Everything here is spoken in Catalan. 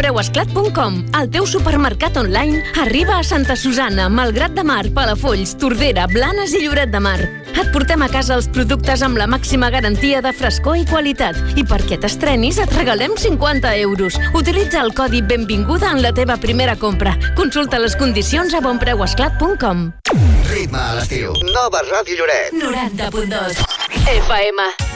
bonpreuesclat.com. El teu supermercat online arriba a Santa Susanna, Malgrat de Mar, Palafolls, Tordera, Blanes i Lloret de Mar. Et portem a casa els productes amb la màxima garantia de frescor i qualitat. I perquè t'estrenis et regalem 50 euros. Utilitza el codi Benvinguda en la teva primera compra. Consulta les condicions a bonpreuesclat.com. Ritme a l'estiu. Nova Ràdio Lloret. 90.2 FM.